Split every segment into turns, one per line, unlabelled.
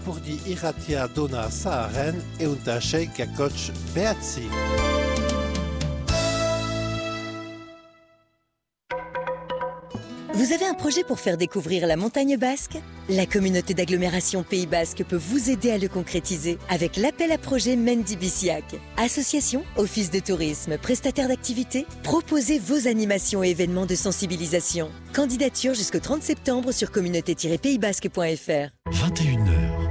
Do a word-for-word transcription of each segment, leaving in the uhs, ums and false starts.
Pour di iratia donna saharen e un tachei a coach Beatzi.
Vous avez un projet pour faire découvrir la montagne basque ? La communauté d'agglomération Pays Basque peut vous aider à le concrétiser avec l'appel à projet Mendy Biciac. Association, office de tourisme, prestataire d'activités, proposez vos animations et événements de sensibilisation. Candidature jusqu'au trente septembre sur communauté tiret pays basque point f r.
vingt et une heures.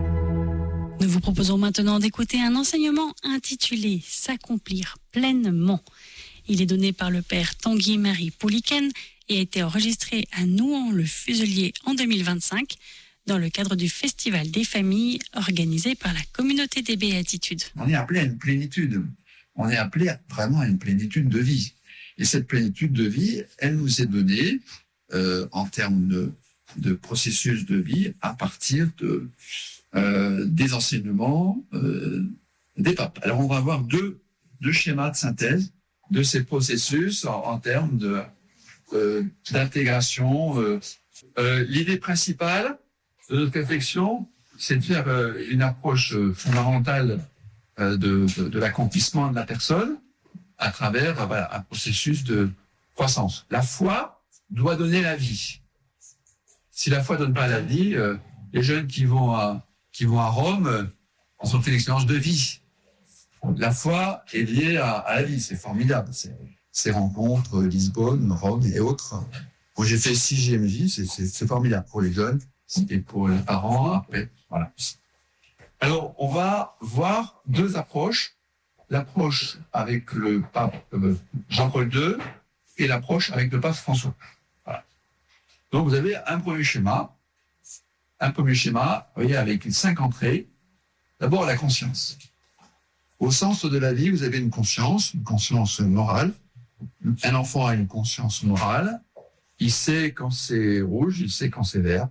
Nous vous proposons maintenant d'écouter un enseignement intitulé « S'accomplir pleinement ». Il est donné par le père Tanguy-Marie Pouliken et a été enregistré à Nouan-le-Fuselier en deux mille vingt-cinq dans le cadre du Festival des familles organisé par la communauté des Béatitudes.
On est appelé à une plénitude. On est appelé à, vraiment à une plénitude de vie. Et cette plénitude de vie, elle nous est donnée euh, en termes de, de processus de vie à partir de, euh, des enseignements euh, des papes. Alors on va avoir deux, deux schémas de synthèse de ces processus en, en termes de Euh, d'intégration. Euh, euh, l'idée principale de notre réflexion, c'est de faire euh, une approche euh, fondamentale euh, de, de, de l'accomplissement de la personne à travers euh, voilà, un processus de croissance. La foi doit donner la vie. Si la foi donne pas la vie, euh, les jeunes qui vont à, qui vont à Rome, euh, ils ont fait l'expérience de vie. La foi est liée à, à la vie, c'est formidable. C'est ces rencontres, Lisbonne, Rome et autres. Moi, j'ai fait six G M J, c'est, c'est, c'est formidable pour les jeunes et pour les parents. Après, voilà. Alors, on va voir deux approches. L'approche avec le pape euh, Jean-Paul deux et l'approche avec le pape François. Voilà. Donc, vous avez un premier schéma. Un premier schéma, vous voyez, avec cinq entrées. D'abord, la conscience. Au centre de la vie, vous avez une conscience, une conscience morale. Un enfant a une conscience morale. Il sait quand c'est rouge, il sait quand c'est vert.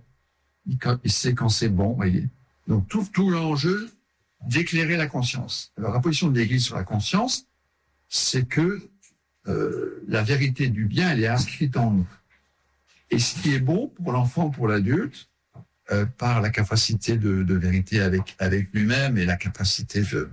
Il sait quand c'est bon, vous voyez. Donc, tout, tout l'enjeu d'éclairer la conscience. Alors, la position de l'Église sur la conscience, c'est que euh, la vérité du bien, elle est inscrite en nous. Et ce qui est bon pour l'enfant, pour l'adulte, euh, par la capacité de, de vérité avec, avec lui-même et la capacité de...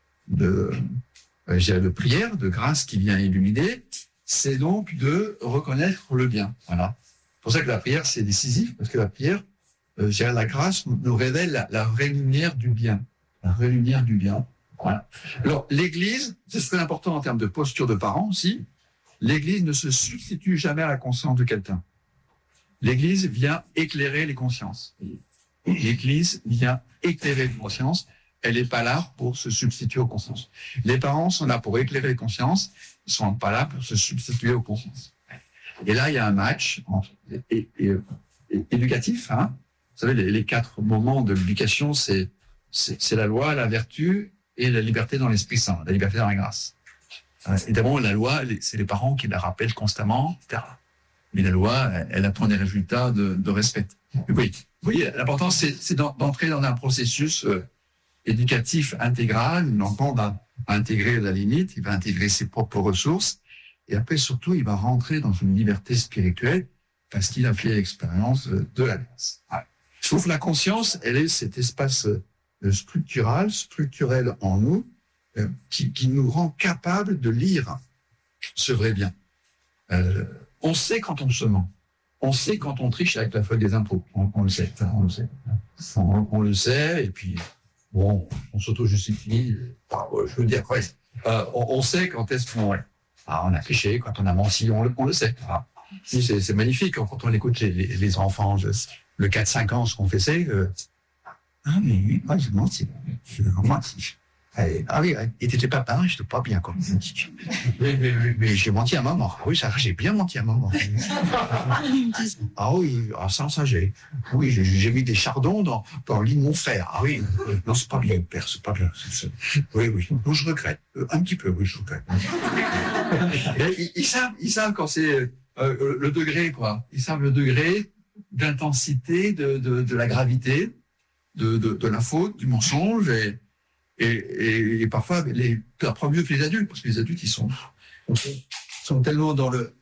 de Euh, je dirais de prière, de grâce qui vient illuminer, c'est donc de reconnaître le bien. Voilà. C'est pour ça que la prière, c'est décisif, parce que la prière, euh, je dirais, la grâce nous révèle la, la vraie lumière du bien. La vraie lumière du bien. Voilà. Alors, l'Église, c'est très important en termes de posture de parents aussi, l'Église ne se substitue jamais à la conscience de quelqu'un. L'Église vient éclairer les consciences. L'Église vient éclairer les consciences. Elle n'est pas là pour se substituer aux consciences. Les parents sont là pour éclairer les consciences, ils ne sont pas là pour se substituer aux consciences. Et là, il y a un match entre, et, et, et, éducatif. Hein. Vous savez, les, les quatre moments de l'éducation, c'est, c'est, c'est la loi, la vertu et la liberté dans l'Esprit Saint, la liberté dans la grâce. Euh, évidemment, la loi, c'est les parents qui la rappellent constamment, et cetera. Mais la loi, elle attend des résultats de, de respect. Oui, vous voyez, l'important, c'est, c'est d'entrer dans un processus euh, éducatif intégral. L'enfant va intégrer la limite, il va intégrer ses propres ressources, et après, surtout, il va rentrer dans une liberté spirituelle parce qu'il a fait l'expérience de la grâce. Ouais. Je trouve que la conscience, elle est cet espace structural, structurel en nous, euh, qui, qui nous rend capable de lire ce vrai bien. Euh, on sait quand on se ment. On sait quand on triche avec la feuille des impôts. On, on le sait. On le sait. On, on le sait, et puis, bon, on s'auto-justifie. Enfin, je veux dire, ouais, euh, on, on sait quand est-ce qu'on... Ouais. Ah, on a triché, quand on a menti, on le, on le sait. Ah, c'est, c'est magnifique quand on écoute les, les, les enfants, je, le quatre cinq ans se confesser. Euh, ah, mais oui, moi, j'ai menti. J'ai menti. Ah oui, et t'étais pas pareil, j'étais pas bien, quoi. Mais, mais, mais, mais j'ai menti à maman. Ah oui, ça, j'ai bien menti à maman. Ah oui, ah, ça, ça, j'ai, oui, j'ai, j'ai mis des chardons dans, dans le lit de mon frère. Ah oui, non, c'est pas bien, père, c'est pas bien. C'est, c'est... Oui, oui, non, je regrette. Un petit peu, oui, je regrette. ils, ils savent, ils savent quand c'est euh, le degré, quoi. Ils savent le degré d'intensité, de, de, de la gravité, de, de, de la faute, du mensonge, et, et, et, et parfois, les, parfois mieux que les adultes, parce que les adultes, ils sont, sont tellement dans le,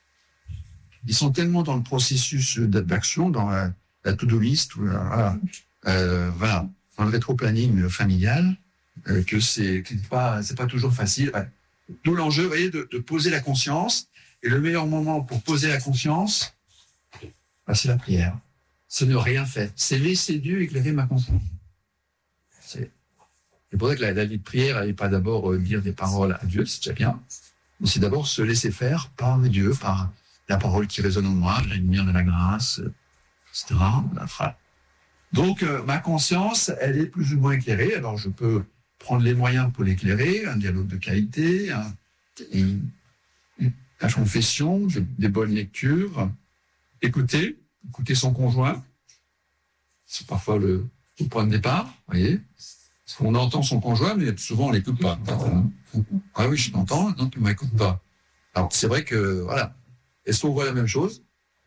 ils sont tellement dans le processus d'action, dans la, la to-do list, voilà, euh, voilà, dans le rétro-planning familial, euh, que c'est, c'est pas, c'est pas toujours facile. Ouais. D'où l'enjeu, vous voyez, de, de poser la conscience. Et le meilleur moment pour poser la conscience, bah, c'est la prière. C'est ne rien faire. C'est laisser Dieu éclairer ma conscience. C'est, c'est pour ça que la, la vie de prière, elle n'est pas d'abord euh, dire des paroles à Dieu, c'est déjà bien. Mais c'est d'abord se laisser faire par Dieu, par la parole qui résonne en moi, la lumière de la grâce, et cetera. Donc, euh, ma conscience, elle est plus ou moins éclairée. Alors, je peux prendre les moyens pour l'éclairer, un dialogue de qualité, un, une, la confession, des, des bonnes lectures, écouter, écouter son conjoint. C'est parfois le, le point de départ, vous voyez. Parce qu'on entend son conjoint, mais souvent on l'écoute pas. Ah oui, je t'entends, non, tu m'écoutes pas. Alors, c'est vrai que, voilà. Est-ce qu'on voit la même chose?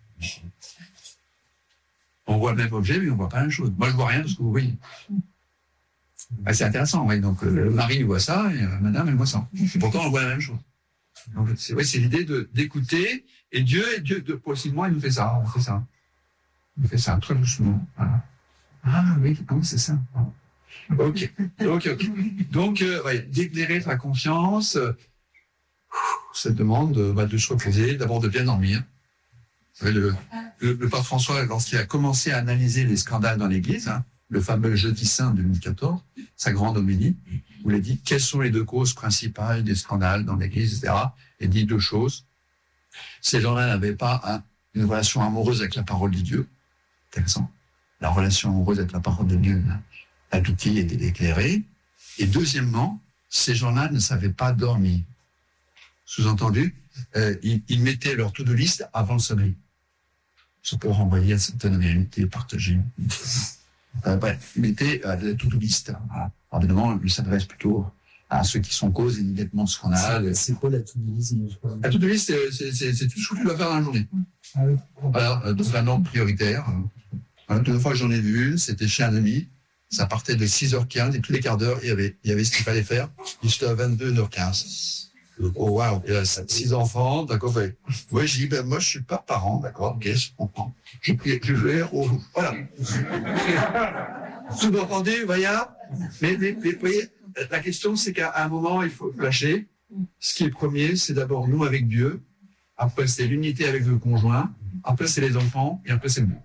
On voit le même objet, mais on voit pas la même chose. Moi, je vois rien de ce que vous voyez. Ah, c'est intéressant, oui. Donc, euh, le mari voit ça, et euh, madame, elle voit ça. Pourtant, on voit la même chose. Donc, c'est, ouais, c'est l'idée de, d'écouter, et Dieu, et Dieu, de, possiblement, il nous fait ça, on fait ça. Il nous fait ça, très doucement. Voilà. Ah, oui, ah, c'est ça. Ok, ok, ok. Donc, euh, ouais, d'éclairer sa conscience, euh, ça demande euh, bah, de se reposer, d'abord de bien dormir. Le, le, le pape François, lorsqu'il a commencé à analyser les scandales dans l'Église, hein, le fameux Jeudi Saint deux mille quatorze, sa grande homélie, où il a dit quelles sont les deux causes principales des scandales dans l'Église, et cetera. Il dit deux choses. Ces gens-là n'avaient pas hein, une relation amoureuse avec la parole de Dieu. Intéressant. La relation amoureuse avec la parole de Dieu, hein, a l'outil et d'éclairer. Et deuxièmement, ces gens-là ne savaient pas dormir. Sous-entendu, euh, ils, ils mettaient leur to-do list avant le sommeil. C'est pour renvoyer à certaines réalités partagées. Euh, bref, ils mettaient euh, la to-do list. Voilà. Alors, évidemment, ils s'adressent plutôt à ceux qui sont cause immédiatement scandales.
C'est quoi la to-do list?
La to-do list, c'est, c'est, c'est, c'est tout ce que tu dois faire dans la journée. Ah oui. Voilà, euh, c'est un ordre prioritaire. Voilà, toute fois que j'en ai vu une, c'était chez un ami. Ça partait de six heures quinze et tous les quarts d'heure, il y avait, il y avait ce qu'il fallait faire jusqu'à vingt-deux heures quinze. Oh, waouh, il a six enfants, d'accord, ouais. Ouais, j'ai dit, ben, moi, je suis pas parent, d'accord, ok, je comprends. Je, je vais, oh, voilà. Sous-entendu, vous voyez, mais, mais, mais, vous voyez, la question, c'est qu'à un moment, il faut lâcher. Ce qui est premier, c'est d'abord nous avec Dieu. Après, c'est l'unité avec le conjoint. Après, c'est les enfants. Et après, c'est nous.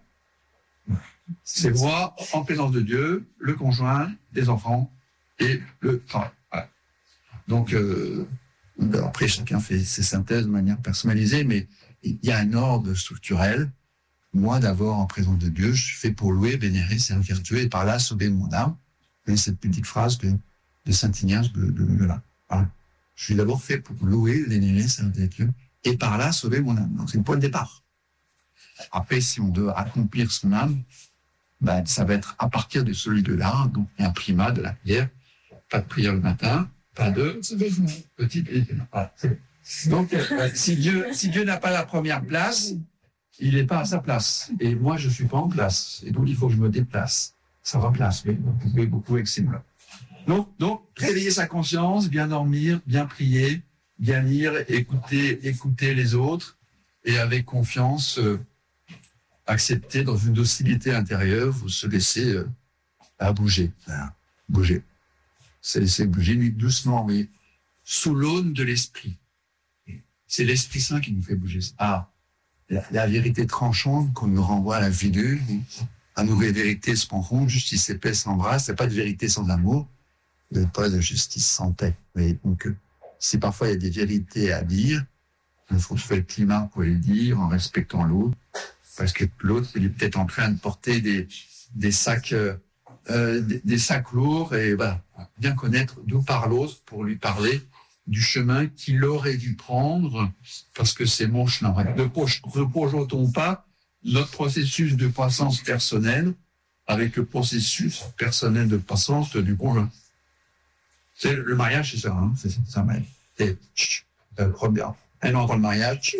C'est moi, en présence de Dieu, le conjoint, les enfants et le travail. Voilà. Donc, euh, après, chacun fait ses synthèses de manière personnalisée, mais il y a un ordre structurel. Moi, d'abord, en présence de Dieu, je suis fait pour louer, vénérer, servir Dieu et par là sauver mon âme. Et cette petite phrase de, de Saint Ignace de, de, de là. Voilà. Je suis d'abord fait pour louer, vénérer, servir Dieu et par là sauver mon âme. Donc, c'est le point de départ. Après, si on doit accomplir son âme, ben, ça va être à partir de celui de là, donc il y a un primat de la prière. Pas de prière le matin, pas de petit déjeuner. Voilà. Donc, euh, si Dieu, si Dieu n'a pas la première place, il n'est pas à sa place. Et moi, je suis pas en place. Et donc, il faut que je me déplace. Ça remplace, mais vous pouvez beaucoup avec ces mots-là. Donc, donc, réveiller sa conscience, bien dormir, bien prier, bien lire, écouter, écouter les autres, et avec confiance, euh, accepter dans une docilité intérieure, vous se laisser euh, à bouger, à bouger. Se laisser bouger doucement, mais sous l'aune de l'esprit. C'est l'Esprit Saint qui nous fait bouger. Ah, la, la vérité tranchante qu'on nous renvoie à la figure, à nos vérités se rencontrent, justice épaisse s'embrasse, il n'y a pas de vérité sans amour, il n'y a pas de justice sans paix. Mais donc, euh, si parfois il y a des vérités à dire, il faut faire le climat pour les dire en respectant l'autre. Parce que l'autre, il est peut-être en train de porter des, des sacs, euh, des, des sacs lourds et voilà, bien connaître d'où part l'autre pour lui parler du chemin qu'il aurait dû prendre parce que c'est mon chemin. Ne reprojetons pas notre processus de croissance personnelle avec le processus personnel de croissance du conjoint. C'est le mariage, c'est ça, hein, c'est ça, mais c'est euh, première. Un an avant le mariage,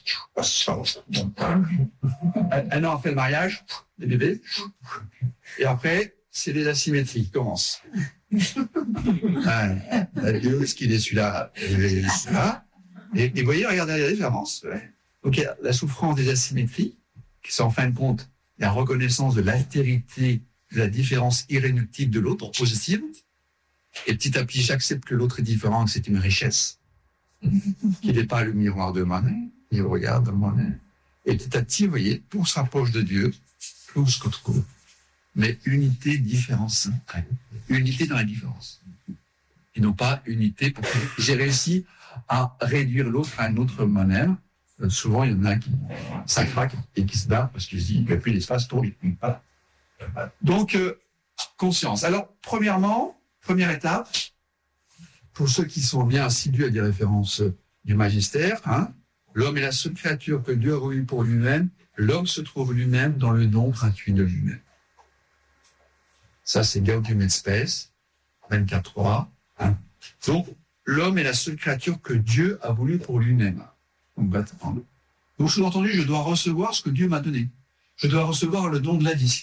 un an après le mariage, les bébés, et après, c'est les asymétries qui commencent. Ah, est-ce qu'il est celui-là, et celui-là, et, et vous voyez, regardez la différence. Donc, la souffrance des asymétries, qui sont en fin de compte la reconnaissance de l'altérité la différence irréductible de l'autre, positive. Et petit à petit, j'accepte que l'autre est différent, que c'est une richesse. Qu'il n'est pas le miroir de moi-même, il regarde moi-même. Et petit à petit, vous voyez, tout se rapproche de Dieu, tout se retrouve. Mais unité, différence. Unité dans la différence. Et non pas unité pour que j'ai réussi à réduire l'autre à un autre manière. Euh, souvent, il y en a qui ça craque et qui se battent parce qu'ils se disent qu'il n'y a plus d'espace pour lui. Voilà. Donc, euh, conscience. Alors, premièrement, première étape, pour ceux qui sont bien assidus à des références du magistère, hein, l'homme est la seule créature que Dieu a voulu pour lui-même. L'homme se trouve lui-même dans le don gratuit de lui-même. Ça, c'est Gaudium et Spes, vingt-quatre trois. Hein. Donc, l'homme est la seule créature que Dieu a voulu pour lui-même. Donc, sous-entendu, je dois recevoir ce que Dieu m'a donné. Je dois recevoir le don de la vie.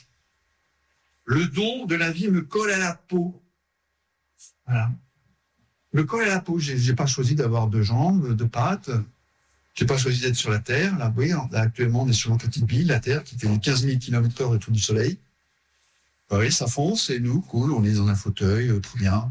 Le don de la vie me colle à la peau. Voilà. Me colle à la peau. J'ai, j'ai pas choisi d'avoir deux jambes, deux pattes. J'ai pas choisi d'être sur la Terre. Là, oui, là, actuellement, on est sur une petite bille, la Terre, qui fait quinze mille kilomètres heure autour du Soleil. Oui, ça fonce, et nous, cool, on est dans un fauteuil, euh, tout bien.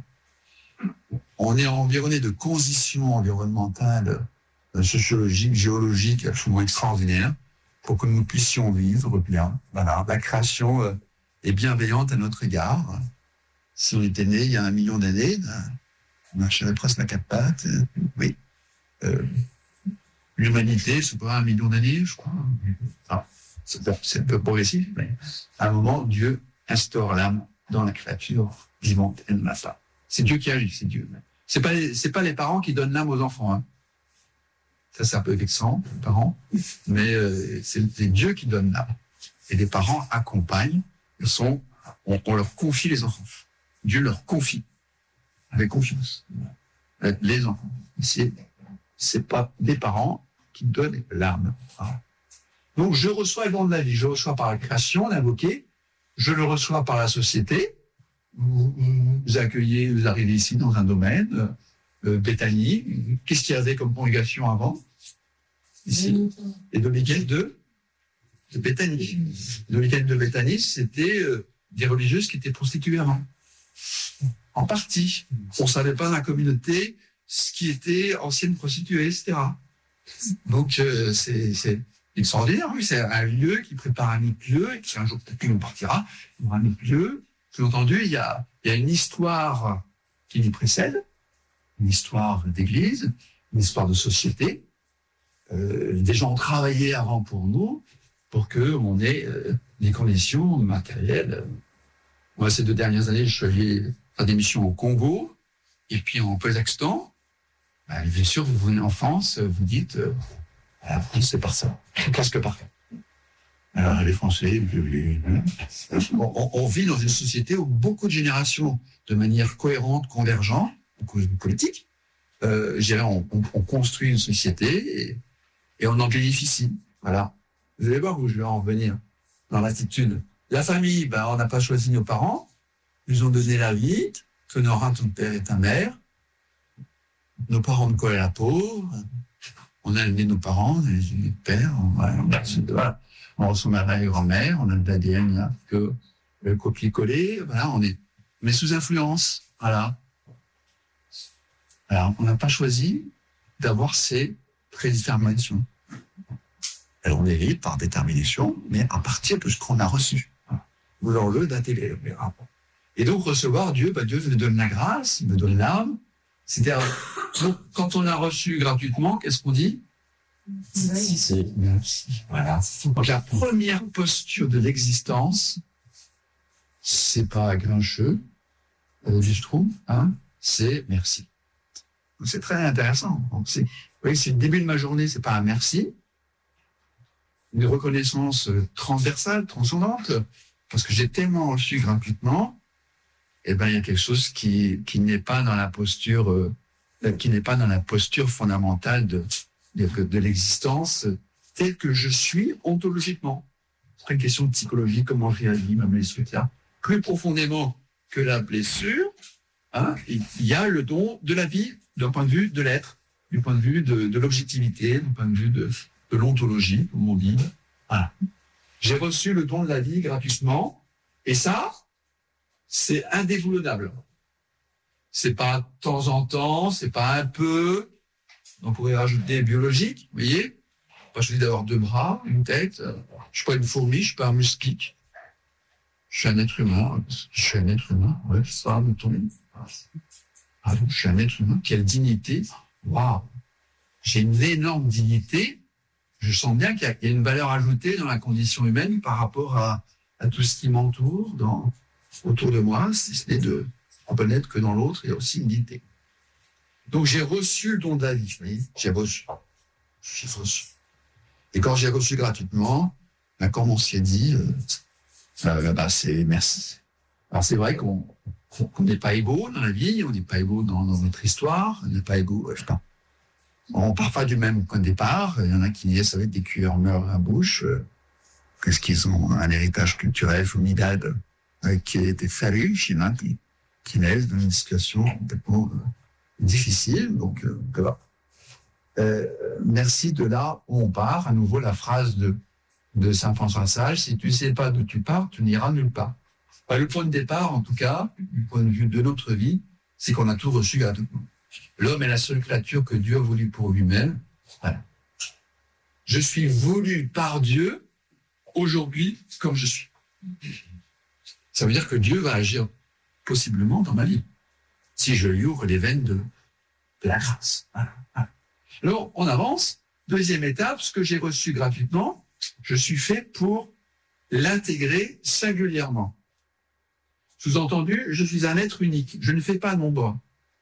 On est environné de conditions environnementales, euh, sociologiques, géologiques, absolument extraordinaires, pour que nous puissions vivre bien. Voilà, la création euh, est bienveillante à notre égard. Si on était né il y a un million d'années, on marcherait presque à quatre pattes. Euh, oui. Euh, l'humanité, c'est pas un million d'années, je crois. Ah, c'est, c'est un peu progressif, mais à un moment, Dieu instaure l'âme dans la créature vivante et ne l'a pas. C'est Dieu qui agit, c'est Dieu. C'est pas, c'est pas les parents qui donnent l'âme aux enfants. Hein. Ça, c'est un peu vexant, les parents, mais euh, c'est, c'est Dieu qui donne l'âme. Et les parents accompagnent, ils sont, on, on leur confie les enfants. Dieu leur confie, avec confiance, les enfants. C'est, c'est pas des parents qui donnent l'âme. Hein. Donc, je reçois le don de la vie, je reçois par la création, l'invoqué, je le reçois par la société. Vous, vous accueillez, vous arrivez ici dans un domaine, euh, Béthanie. Qu'est-ce qu'il y avait comme congrégation avant? Ici. Les dominicaines de, de Béthanie. Les dominicaines de Béthanie, c'était euh, des religieuses qui étaient prostituées avant. En partie. On ne savait pas dans la communauté ce qui était ancienne prostituée, et cetera. Donc, euh, c'est, c'est extraordinaire. Oui, c'est un lieu qui prépare un autre lieu, et qui un jour peut-être qu'on partira, il y aura un autre lieu. Sous-entendu, il y a, il y a une histoire qui nous précède, une histoire d'église, une histoire de société. Euh, des gens ont travaillé avant pour nous, pour qu'on ait euh, des conditions matérielles. Moi, ces deux dernières années, je suis allé faire des missions au Congo, et puis en Kazakhstan. Ben, bien sûr, vous venez en France, vous dites, euh, la France, c'est par ça. C'est presque parfait. Alors, les Français, on, on vit dans une société où beaucoup de générations, de manière cohérente, convergente, en cause politique, euh, je dirais, on, on, on construit une société et, et on en bénéficie. Voilà. Vous allez voir où je vais en venir dans l'attitude. La famille, ben, on n'a pas choisi nos parents. Ils nous ont donné la vie. T'honoras ton père et ta mère. Nos parents nous collent à la peau. On a élevé nos parents, on a élevé notre père. On, voilà. On ressemble à la grand-mère, on a de l'A D N là, que le copier-coller, voilà, on est, mais sous influence, voilà. Alors, on n'a pas choisi d'avoir ces prédéterminations. Alors, on est libre par détermination, mais à partir de ce qu'on a reçu. Voulons-le d'intégrer. Et donc, recevoir Dieu, bah, Dieu me donne la grâce, il me donne l'âme. C'est-à-dire, donc, quand on a reçu gratuitement, qu'est-ce qu'on dit? Merci. Voilà. Donc la première posture de l'existence, c'est pas grincheux, euh, je trouve, hein, c'est merci. Donc c'est très intéressant. Donc c'est, vous voyez, c'est le début de ma journée, c'est pas un merci, une reconnaissance transversale, transcendante, parce que j'ai tellement reçu gratuitement, et ben il y a quelque chose qui qui n'est pas dans la posture, euh, qui n'est pas dans la posture fondamentale de de, de l'existence telle que je suis ontologiquement. C'est pas une question de psychologie, comment je réagis, ma blessure, et cetera. Plus profondément que la blessure, hein, il y a le don de la vie, d'un point de vue de l'être, du point de vue de, de l'objectivité, du point de vue de, de l'ontologie, comme on dit. Voilà. J'ai reçu le don de la vie gratuitement, et ça, c'est indéboulonnable. C'est pas de temps en temps, c'est pas un peu. On pourrait rajouter biologique, vous voyez. Pas choisi d'avoir deux bras, une tête. Je suis pas une fourmi, je suis pas un moustique. Je suis un être humain. Je suis un être humain. Ouais, ça, mettons. Ah, donc, je suis un être humain. Quelle dignité. Waouh. J'ai une énorme dignité. Je sens bien qu'il y a une valeur ajoutée dans la condition humaine par rapport à, à tout ce qui m'entoure, dans, autour de moi, si ce n'est de reconnaître que dans l'autre, il y a aussi une dignité. Donc, j'ai reçu le don de la vie. Vous voyez, j'ai reçu. J'ai reçu. Et quand j'ai reçu gratuitement, ben, comme on s'y est dit, euh, euh, bah, c'est merci. Alors, c'est vrai qu'on n'est pas égaux dans la vie, on n'est pas égaux dans, dans notre histoire, on n'est pas égaux, euh, je sais pas. On part pas du même point de départ. Il y en a qui naissent avec des cuillères meurent à la bouche, euh, parce qu'ils ont un héritage culturel formidable euh, qui a été fallu. Il y en a qui, qui naissent dans une situation complètement euh, difficile. Donc, euh, voilà. Euh, merci de là où on part. À nouveau, la phrase de, de Saint François Sage, si tu sais pas d'où tu pars, tu n'iras nulle part. Enfin, le point de départ, en tout cas, du point de vue de notre vie, c'est qu'on a tout reçu gratuitement. L'homme est la seule créature que Dieu a voulu pour lui-même. Voilà. Je suis voulu par Dieu aujourd'hui comme je suis. Ça veut dire que Dieu va agir possiblement dans ma vie si je lui ouvre les veines de, de la grâce. Voilà. Voilà. Alors, on avance. Deuxième étape, ce que j'ai reçu gratuitement, je suis fait pour l'intégrer singulièrement. Sous-entendu, je suis un être unique. Je ne fais pas nombre.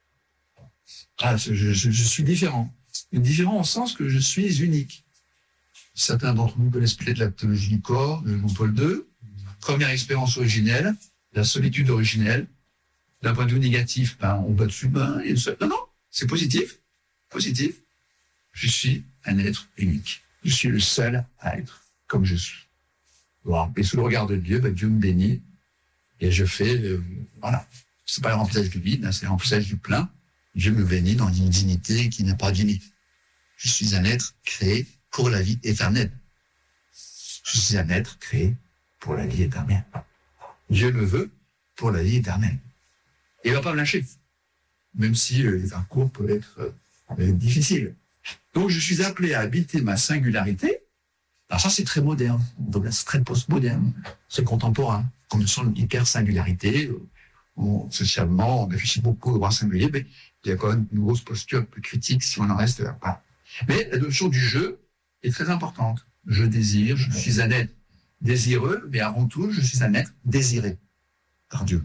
Ah, je, je, je suis différent. Différent au sens que je suis unique. Certains d'entre nous connaissent peut-être la théologie du corps de Jean-Paul deux. Première expérience originelle, la solitude originelle. D'un point de vue négatif, ben, on bat dessus, ben, et seul. Non, non, c'est positif. Positif. Je suis un être unique. Je suis le seul à être comme je suis. Wow. Et sous le regard de Dieu, ben, Dieu me bénit. Et je fais, euh, voilà. C'est pas le remplissage du vide, hein, c'est le remplissage du plein. Dieu me bénit dans une dignité qui n'a pas d'unité. Je suis un être créé pour la vie éternelle. Je suis un être créé pour la vie éternelle. Dieu me veut pour la vie éternelle. Et il va pas me lâcher. Même si euh, les parcours peuvent être euh, difficiles. Donc, je suis appelé à habiter ma singularité. Alors ça, c'est très moderne. Donc là, c'est très post-moderne. C'est contemporain. Comme sont hyper singularité. On, socialement, on réfléchit beaucoup au droit singulier, mais il y a quand même une grosse posture un peu critique si on en reste là. Mais la notion du je est très importante. Je désire, je suis un être désireux, mais avant tout, je suis un être désiré par Dieu.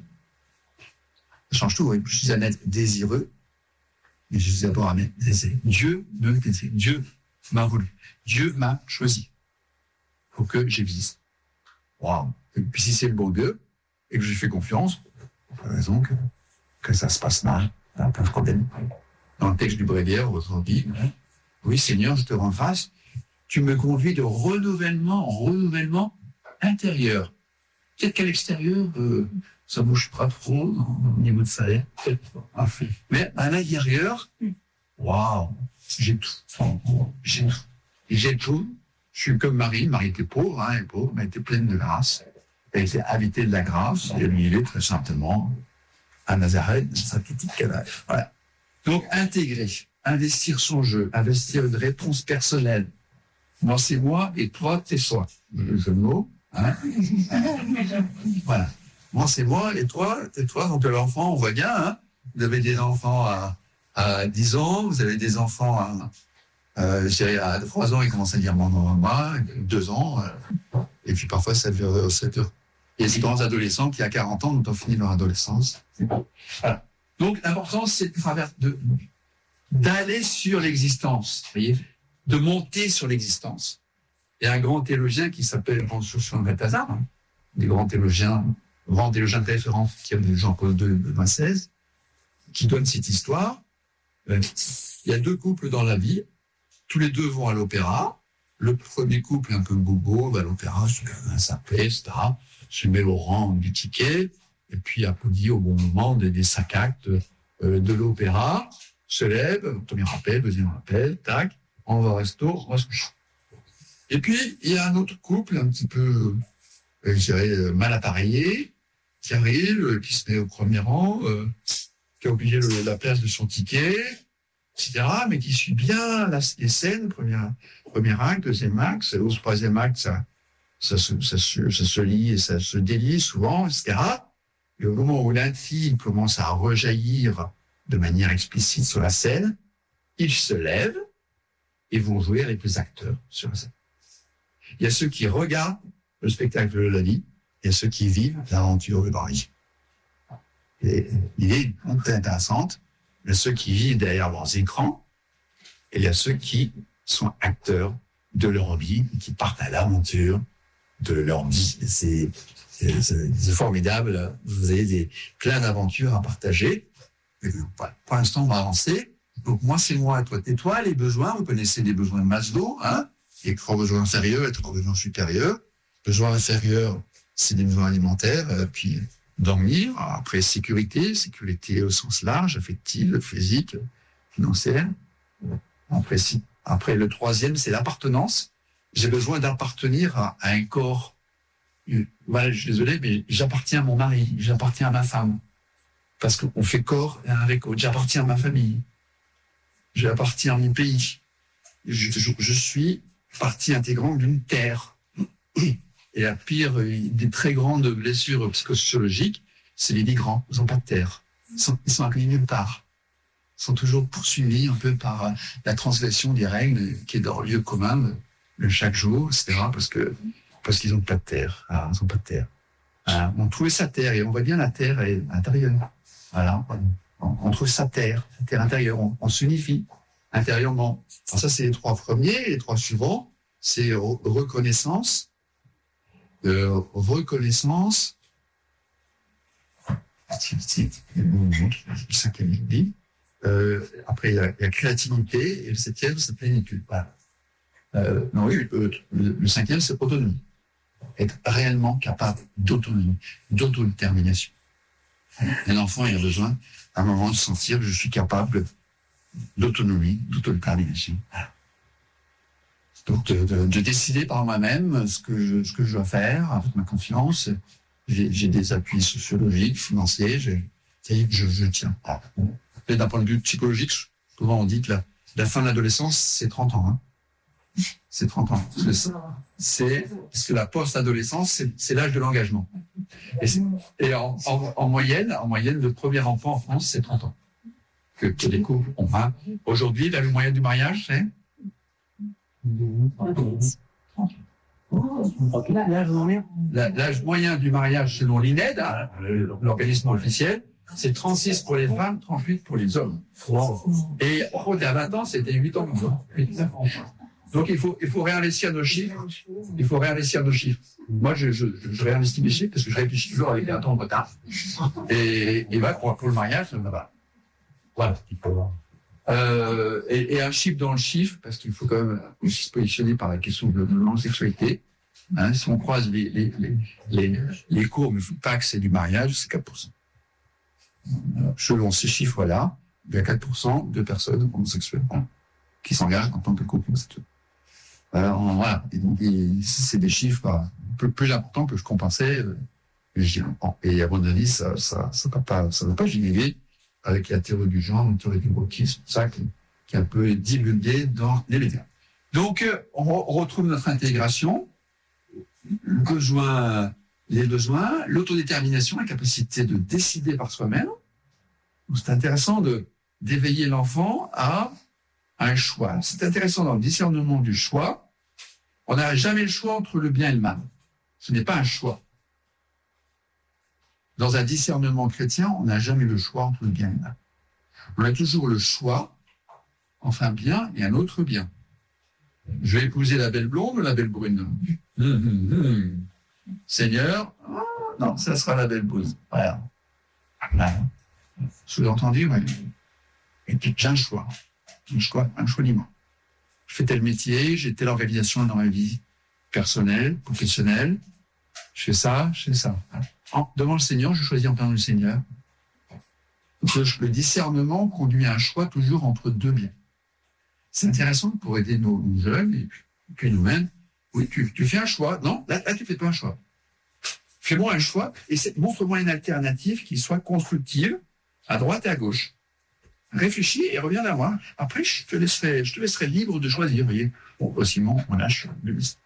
Ça change tout, oui. Je suis un être désireux, mais je suis d'abord un être désiré. Dieu me désire. Dieu m'a voulu. Dieu m'a choisi pour que j'existe. Waouh. Et puis si c'est le bon Dieu, et que je lui fais confiance, pour la raison que, que ça se passe mal, il n'y a pas de problème. Dans le texte du Bréviaire, on dit, oui Seigneur, je te rends grâce, tu me convies de renouvellement en renouvellement intérieur. Peut-être qu'à l'extérieur, euh, ça bouge pas trop au niveau de salaire, mais à l'intérieur, waouh, j'ai tout, j'ai tout, j'ai tout. Je suis comme Marie, Marie était pauvre, hein, elle est pauvre, mais elle était pleine de grâce. Elle était habitée de la grâce, et elle vivait très simplement à Nazareth, sa petite cadavre. Voilà. Donc, intégrer, investir son jeu, investir une réponse personnelle. Moi, c'est moi, et toi, t'es soi. Le jeu de mots, hein. Voilà. Moi, c'est moi, et toi, t'es toi. Donc, l'enfant, on voit bien, hein. Vous avez des enfants à, à dix ans, vous avez des enfants à, euh, je dirais, à trois ans, ils commencent à dire maman, maman, deux ans, euh, et puis parfois, ça dure sept heures. Il y a des grands adolescents qui, à quarante ans, ont fini leur adolescence. Voilà. Donc, l'important, c'est de travers de, d'aller sur l'existence, vous voyez, de monter sur l'existence. Il y a un grand théologien qui s'appelle Jean-François Balthazar, hein, des grands théologiens, grand théologien de référence qui a Jean-Paul deux de vingt seize, qui donne cette histoire. Euh, il y a deux couples dans la vie, tous les deux vont à l'opéra. Le premier couple, un peu bobo, va à l'opéra, ça plaît, et cetera. Se met au rang du ticket, et puis applaudit au bon moment des, des cinq actes euh, de l'opéra, se lève, premier rappel, deuxième rappel, tac, on va au resto, on va se coucher. Et puis, il y a un autre couple, un petit peu, euh, je dirais, mal appareillé, qui arrive, euh, qui se met au premier rang, euh, qui a oublié le, la place de son ticket, et cetera, mais qui suit bien la, les scènes, premier, premier acte, deuxième acte, au troisième acte, ça, ça, se, ça, se, ça se lit et ça se délie souvent, et cetera. Et au moment où l'intrigue commence à rejaillir de manière explicite sur la scène, ils se lèvent et vont jouer avec les acteurs sur la scène. Il y a ceux qui regardent le spectacle de la vie, il y a ceux qui vivent l'aventure de leur vie. Et l'idée est très intéressante. Il y a ceux qui vivent derrière leurs écrans, et il y a ceux qui sont acteurs de leur vie, qui partent à l'aventure de leur vie. C'est, c'est, c'est, c'est formidable. Vous avez des, plein d'aventures à partager. Et pour l'instant, on va avancer. Donc, moi, c'est moi, toi, t'es toi, les besoins. Vous connaissez les besoins de Maslow, hein? Il y a trois besoins inférieurs et trois besoins supérieurs. Besoins inférieurs, c'est des besoins alimentaires, euh, puis dormir. Après, sécurité, sécurité au sens large, affective, physique, financière. Après, si, après le troisième, c'est l'appartenance. J'ai besoin d'appartenir à, à un corps. Voilà, je suis désolé, mais j'appartiens à mon mari, j'appartiens à ma femme. Parce qu'on fait corps avec autre. J'appartiens à ma famille. J'appartiens à mon pays. Je, je, je suis partie intégrante d'une terre. Et la pire des très grandes blessures psychosociologiques, c'est les migrants. Ils n'ont pas de terre. Ils sont, ils sont accueillis nulle part. Ils sont toujours poursuivis un peu par la transgression des règles qui est dans le lieu commun de chaque jour, et cetera. Parce que parce qu'ils n'ont pas de terre. Ah, ils n'ont pas de terre. Ah, on trouve sa terre et on voit bien la terre est intérieure. Voilà. On, on trouve sa terre, sa terre intérieure. On, on s'unifie intérieurement. Alors ça, c'est les trois premiers. Les trois suivants, c'est re- reconnaissance, euh, reconnaissance, activité, le cinquième dit. Euh, après, il y, a, il y a créativité et le septième, c'est plénitude. Voilà. Euh, non, oui, le, le, le cinquième, c'est autonomie. Être réellement capable d'autonomie, d'autodétermination. Un enfant, il a besoin, à un moment, de sentir que je suis capable d'autonomie, d'autodétermination. Donc, de, de, de décider par moi-même ce que je, ce que je dois faire, avec ma confiance. J'ai, j'ai des appuis sociologiques, financiers, j'ai, je, je tiens. Et d'un point de vue psychologique, souvent on dit que la, la fin de l'adolescence, c'est trente ans. Hein. C'est trente ans. Parce que, c'est, parce que la post-adolescence, c'est, c'est l'âge de l'engagement. Et, et en, en, en moyenne, en moyenne, le premier enfant en France, c'est trente ans. Que, que les couples ont. Hein. Aujourd'hui, l'âge moyen du mariage, c'est La, l'âge moyen du mariage selon l'I N E D, hein, l'organisme officiel, c'est trente-six pour les femmes, trente-huit pour les hommes. Et il y a vingt ans, c'était huit ans. Donc il faut, il faut réinvestir nos chiffres. Il faut réinvestir nos chiffres. Moi, je, je, je réinvestis mes chiffres parce que je réfléchis toujours avec un temps de retard. Et, et bah, pour, pour le mariage, ça va. Voilà. Euh, et, et un chiffre dans le chiffre, parce qu'il faut quand même aussi se positionner par la question de l'homosexualité. Hein, si on croise les, les, les, les, les courbes, il ne faut pas que c'est du mariage, c'est quatre pour cent. Selon ces chiffres-là, il y a quatre pour cent de personnes homosexuelles hein, qui s'engagent en tant que couple homosexuel. Alors, voilà. Et donc, et c'est des chiffres un peu plus importants que je compensais. Euh, et à mon avis, ça, ça, ça va pas, ça va pas générer avec la théorie du genre, la théorie du wokisme, ça qui, qui est un peu divulgué dans les médias. Donc, euh, on, on retrouve notre intégration, le besoin, les besoins, l'autodétermination, la capacité de décider par soi-même. Donc, c'est intéressant de d'éveiller l'enfant à un choix. C'est intéressant dans le discernement du choix. On n'a jamais le choix entre le bien et le mal. Ce n'est pas un choix. Dans un discernement chrétien, on n'a jamais le choix entre le bien et le mal. On a toujours le choix entre un bien et un autre bien. Je vais épouser la belle blonde ou la belle brune. Mmh, mmh, mmh. Seigneur, oh, non, ça sera la belle brune. Voilà. Voilà. Sous-entendu, oui. Et puis, j'ai un choix. Un choix, un choix libre. Je fais tel métier, j'ai telle organisation dans ma vie personnelle, professionnelle. Je fais ça, je fais ça. En, devant le Seigneur, je choisis en parlant du Seigneur. Donc, le discernement conduit à un choix toujours entre deux biens. C'est intéressant pour aider nos, nos jeunes et puis, puis nous-mêmes. Oui, tu, tu fais un choix. Non, là, là tu fais pas un choix. Fais-moi un choix et montre-moi une alternative qui soit constructive à droite et à gauche. Réfléchis et reviens vers moi. Après, je te laisserai, je te laisserai libre de choisir. Vous voyez, bon, Simon, on lâche le liste.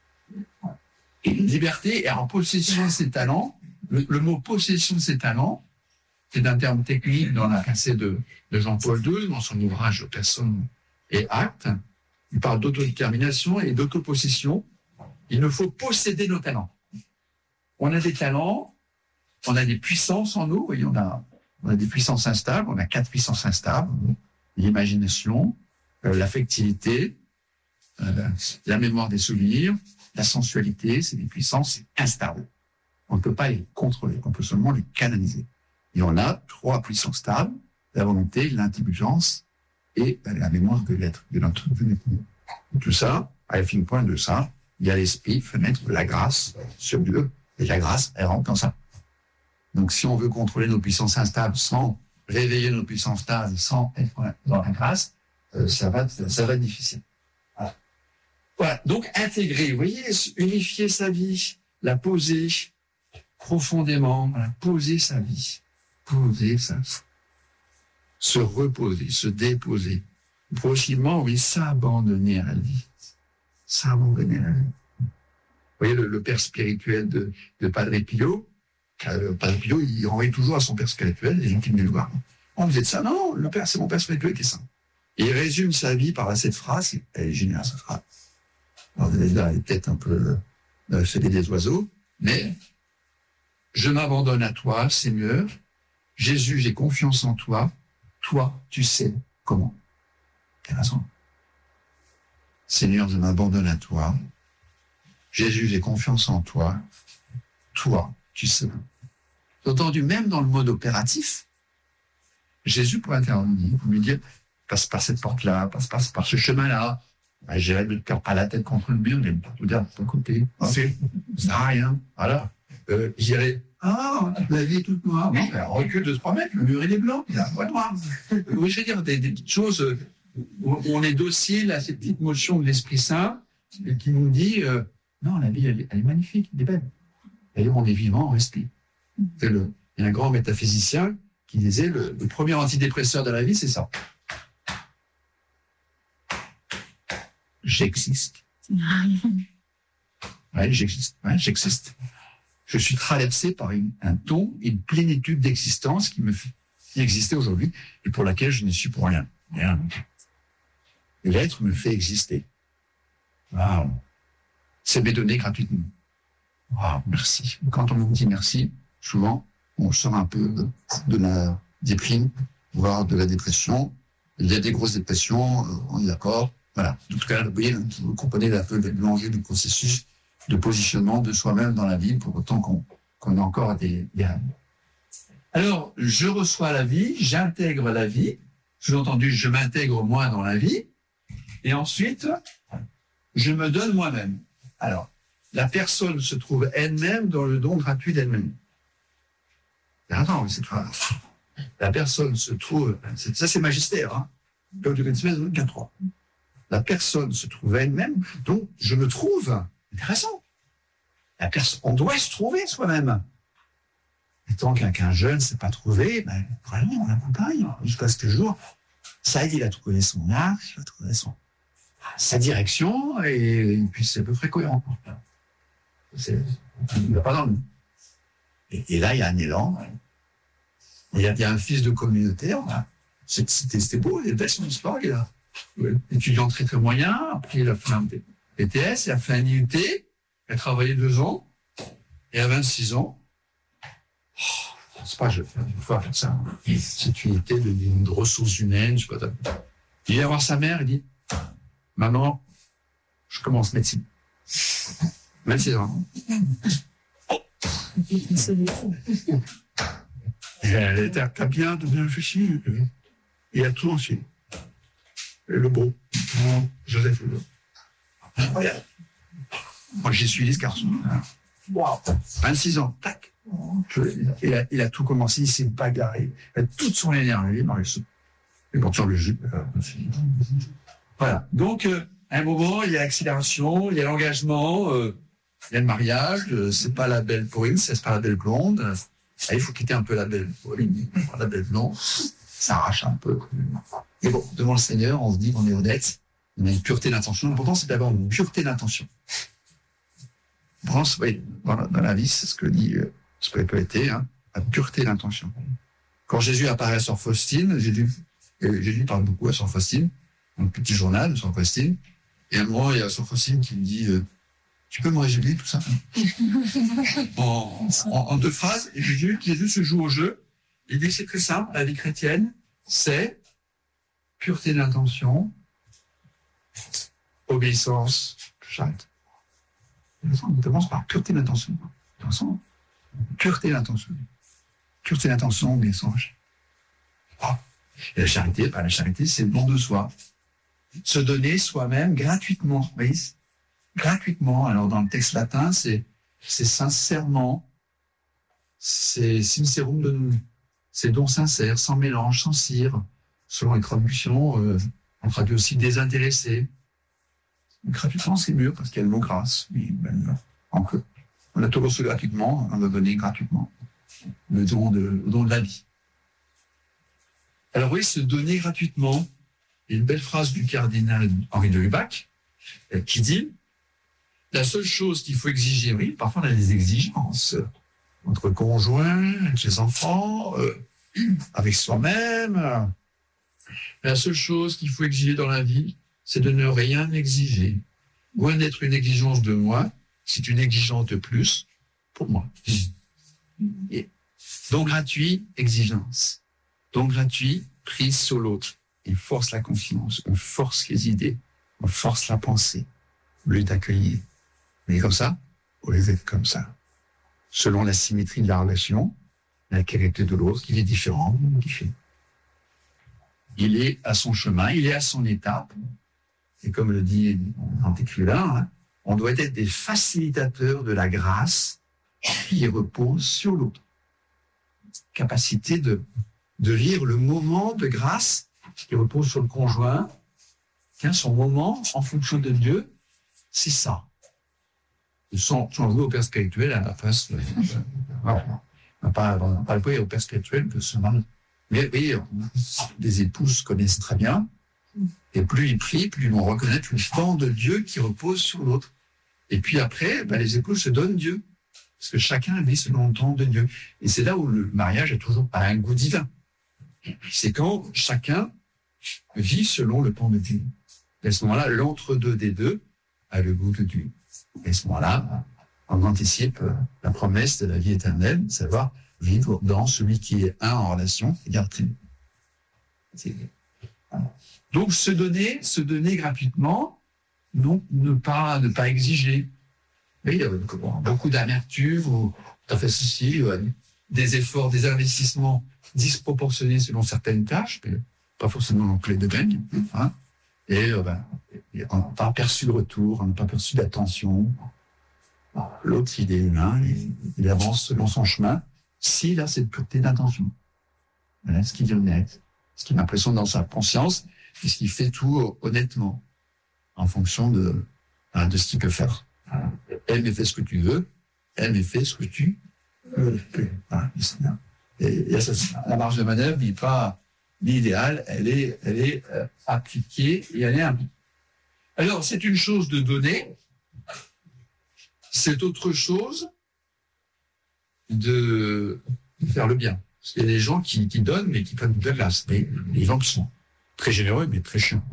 Liberté et en possession de ses talents. Le, le mot possession de ses talents, c'est un terme technique dans la pensée de, de Jean-Paul deux, dans son ouvrage Personne et acte. Il parle d'autodétermination et d'autopossession. Il nous faut posséder nos talents. On a des talents, on a des puissances en nous. Vous voyez, on a, on a des puissances instables, on a quatre puissances instables. L'imagination, euh, l'affectivité, euh, la mémoire des souvenirs, la sensualité, c'est des puissances instables. On ne peut pas les contrôler, on peut seulement les canaliser. Et on a trois puissances stables, la volonté, l'intelligence et ben, la mémoire de l'être, de notre venue. Tout ça, à la fin point de ça, il y a l'esprit, fenêtre, la grâce sur Dieu, et la grâce, elle rentre dans ça. Donc si on veut contrôler nos puissances instables sans réveiller nos puissances stables, sans être dans la grâce, euh, ça va, ça va être difficile. Voilà. Voilà. Donc intégrer, vous voyez, unifier sa vie, la poser profondément, voilà, poser sa vie, poser sa vie, se reposer, se déposer, progressivement, oui, s'abandonner à la vie, s'abandonner à la vie. Vous voyez, le, le père spirituel de, de Padre Pio, le Padre Pio, il renvoie toujours à son père spirituel, les gens qui venaient le voir. On faisait de ça, non, le père, c'est mon père spirituel qui est saint. Et il résume sa vie par cette phrase, elle est géniale, cette phrase. Alors, vous allez dire, elle est peut-être un peu euh, fait des oiseaux, mais je m'abandonne à toi, Seigneur. Jésus, j'ai confiance en toi. Toi, tu sais comment. Quelle raison. Seigneur, je m'abandonne à toi. Jésus, j'ai confiance en toi. Toi, tu sais. Entendu, même dans le mode opératif, Jésus pourrait intervenir, pour lui dire, passe par cette porte-là, passe, passe par ce chemin-là. Ben, j'irai me faire pas la tête contre le mur, mais tout dire de ton côté. C'est, ça n'a rien. Voilà. Euh, j'irai, ah, la vie est toute noire. Non, ben, recule de trois mètres, le mur il est blanc, il a pas noir. Oui, je veux dire, des, des petites choses où on est docile à ces petites motions de l'Esprit Saint, et qui nous dit, euh, non, la vie, elle, elle est magnifique, elle est belle. D'ailleurs, on est vivant, on respire. C'est le, il y a un grand métaphysicien qui disait, le, le premier antidépresseur de la vie, c'est ça. J'existe. Ouais, j'existe. Ouais, j'existe. Je suis traversé par une, un ton, une plénitude d'existence qui me fait exister aujourd'hui et pour laquelle je ne suis pour rien. rien. L'être me fait exister. Waouh. C'est m'est donné gratuitement. Waouh, merci. Quand on nous dit merci, souvent, on sort un peu de, de la déprime, voire de la dépression. Il y a des grosses dépressions, on est d'accord. Voilà. En tout cas, vous voyez, vous comprenez un peu l'enjeu du processus de positionnement de soi-même dans la vie, pour autant qu'on qu'on a encore des, des rêves. Alors, je reçois la vie, j'intègre la vie, sous-entendu, je m'intègre moi dans la vie, et ensuite, je me donne moi-même. Alors, la personne se trouve elle-même dans le don gratuit d'elle-même. Attends, c'est pas... La personne se trouve... Ça, c'est magistère, hein. quatre-trois. La personne se trouve elle-même, donc je me trouve. Intéressant. La personne, on doit se trouver soi-même. Et tant qu'un jeune ne s'est pas trouvé, ben, vraiment, on l'accompagne jusqu'à ce que le jour, ça il a trouvé son axe, il a trouvé son, sa direction, et, et puis c'est à peu près cohérent. C'est, il va pas dans le... Et, et là, il y a un élan. Il y a, il y a un fils de communauté. C'était, c'était beau, il est belle son histoire, il a étudiant très très moyen, après il a fait un B T S, il a fait un I U T, il a travaillé deux ans, et à vingt-six ans, oh, c'est pas, je vais faire ça, cette unité de, de ressources humaines, je sais pas, il vient voir sa mère, il dit, maman, je commence médecine. vingt-six ans. Oh. Elle était, t'as bien, t'as bien réfléchi, il a tout enchaîné. Et le beau, Joseph Le Beau. Regarde. Moi, j'ai suivi ce garçon. Wow. vingt-six ans, tac. Il a, il a tout commencé, il s'est bagarré. Il a toute son énergie dans les sous. Et pourtant, le jus. Voilà. Donc, euh, à un moment, il y a l'accélération, il y a l'engagement. Euh, il y a le mariage, c'est pas la belle Pauline, c'est pas la belle blonde. Ah, il faut quitter un peu la belle Pauline, la belle blonde. Ça arrache un peu. Et bon, devant le Seigneur, on se dit qu'on est honnête, on a une pureté d'intention. L'important, c'est d'avoir une pureté d'intention. Pense, oui, dans la, dans la vie, c'est ce que dit euh, ce que peut être, hein, la pureté d'intention. Quand Jésus apparaît à Sœur Faustine, Jésus, euh, Jésus parle beaucoup à Sœur Faustine, dans le petit journal de Sœur Faustine, et à un moment, il y a Sœur Faustine qui me dit euh, tu peux me résumer tout ça en, en, en deux phrases. Et Jésus, Jésus se joue au jeu. Il dit c'est très simple, la vie chrétienne, c'est pureté d'intention, obéissance, j'arrête. On commence par pureté d'intention. Pureté d'intention. Pureté d'intention, obéissance. Oh. Et la charité, bah, la charité, c'est le don de soi. Se donner soi-même gratuitement. Vous voyez, gratuitement. Alors, dans le texte latin, c'est, c'est sincèrement, c'est sincerum de nous. C'est don sincère, sans mélange, sans cire. Selon les traductions, euh, on traduit aussi désintéressé. Gratuitement, c'est mieux parce qu'il y a le mot grâce. Oui, ben, on a tout reçu gratuitement, on a donné gratuitement le don de, le don de la vie. Alors oui, se donner gratuitement. Il y a une belle phrase du cardinal Henri de Lubac qui dit la seule chose qu'il faut exiger, oui, parfois on a des exigences entre conjoints, avec les enfants, euh, avec soi-même. La seule chose qu'il faut exiger dans la vie, c'est de ne rien exiger. Loin d'être une exigence de moi, c'est une exigence de plus pour moi. Et don gratuit, exigence. Don gratuit, prise sur l'autre. Il force la confiance, on force les idées, on force la pensée, au lieu d'accueillir. Mais comme ça, au lieu d'être comme ça. Selon la symétrie de la relation, la qualité de l'autre, il est différent, il est à son chemin, il est à son étape. Et comme le dit Antéculin, hein, on doit être des facilitateurs de la grâce qui repose sur l'autre. Capacité de, de lire le moment de grâce qui repose sur le conjoint, tiens, son moment en fonction de Dieu, c'est ça. Sans, sans jouer au père spirituel à la face. Euh, on n'a pas, pas le au père spirituel que ce mal. Mais oui, les épouses connaissent très bien. Et plus ils prient, plus ils vont reconnaître le temps de Dieu qui repose sur l'autre. Et puis après, ben, les épouses se donnent Dieu. Parce que chacun vit selon le temps de Dieu. Et c'est là où le mariage a toujours pas un goût divin. C'est quand chacun vit selon le temps de Dieu. Et à ce moment-là, l'entre-deux des deux a le goût de Dieu. Et à ce moment-là, on anticipe la promesse de la vie éternelle, savoir vivre dans celui qui est un en relation, c'est-à-dire Trinité. Donc, se donner, se donner gratuitement, donc ne pas, ne pas exiger. Oui, il y a beaucoup d'amertume, ou t'as fait ceci, des efforts, des investissements disproportionnés selon certaines tâches, mais pas forcément en clé de gagne, hein. Et euh, ben, on n'a pas perçu le retour, on n'a pas perçu l'attention. L'autre, il est humain, il, il avance selon son chemin. S'il a cette pureté d'intention, voilà ce qu'il est honnête, ce qu'il a l'impression dans sa conscience, et ce qu'il fait tout honnêtement, en fonction de, de ce qu'il peut faire. Elle me fait ce que tu veux, elle me fait ce que tu veux. Et, et la marge de manœuvre n'est pas l'idéal, elle est, elle est euh, appliquée et elle est impliquée. Alors, c'est une chose de donner, c'est autre chose de faire le bien. Parce qu'il y a des gens qui, qui donnent, mais qui prennent de la glace. Mais les gens qui sont très généreux, mais très chiants.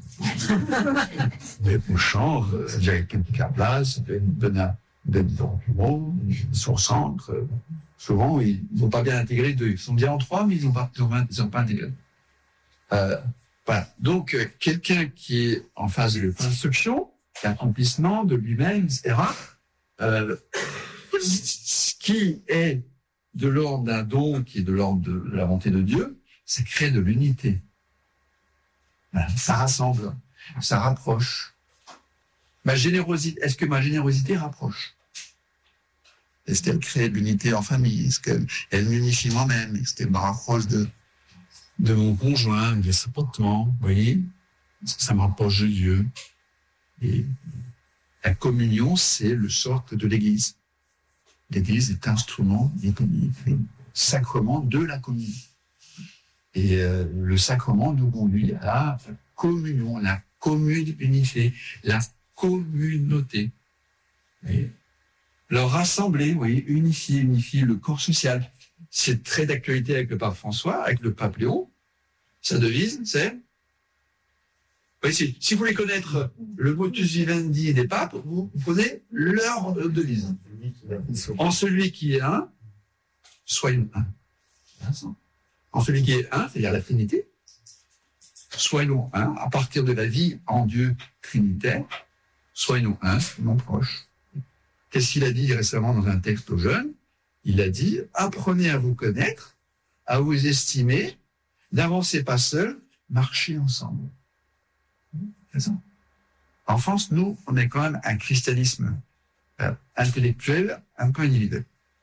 Mais méchants, il y a quelqu'un qui a place, ils donnent des documents, ils sont au centre. Souvent, ils n'ont pas bien intégré deux. Ils sont bien en trois, mais ils n'ont pas, ils ont pas intégré. Euh, voilà. Donc, euh, quelqu'un qui est en phase de construction, d'accomplissement de lui-même, et cetera, euh, ce qui est de l'ordre d'un don, qui est de l'ordre de la volonté de Dieu, c'est créer de l'unité. Voilà. Ça rassemble, ça rapproche. Ma générosité, est-ce que ma générosité rapproche? Est-ce qu'elle crée de l'unité en famille? Est-ce qu'elle m'unifie moi-même? Est-ce qu'elle me rapproche de, de mon conjoint, de ses portements? Vous voyez? Est-ce que ça me rapproche de Dieu? Et La communion, c'est le socle de l'Église. L'Église est instrument, est sacrement de la communion. Et euh, le sacrement nous conduit à la communion, la commune unifiée, la communauté. Et leur rassembler, oui, unifier, unifier le corps social. C'est très d'actualité avec le pape François, avec le pape Léon. Sa devise, c'est... Oui, si, si vous voulez connaître le motus vivendi des papes, vous prenez leur devise. En celui qui est un, soyons un. En celui qui est un, c'est-à-dire la Trinité, soyons un, à partir de la vie en Dieu trinitaire, soyons un, non proches. Qu'est-ce qu'il a dit récemment dans un texte aux jeunes? Il a dit, apprenez à vous connaître, à vous estimer, n'avancez pas seul, marchez ensemble. C'est ça. En France, nous, on est quand même un christianisme euh, intellectuel, un peu individuel.